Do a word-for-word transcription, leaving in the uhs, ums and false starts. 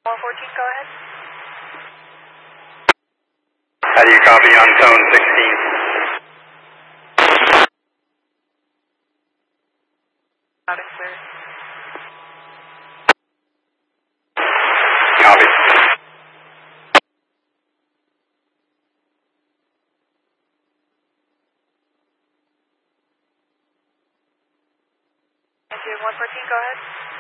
one fourteen, go ahead. How do you copy on zone sixteen? Loud and clear. Copy. one fourteen, go ahead.